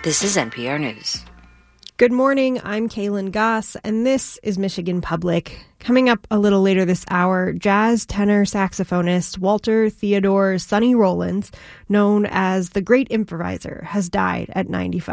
This is NPR News. Good morning, I'm Kaylin Goss, and this is Michigan Public. Coming up a little later this hour, jazz tenor saxophonist Walter Theodore Sonny Rollins, known as the Great Improviser, has died at 95.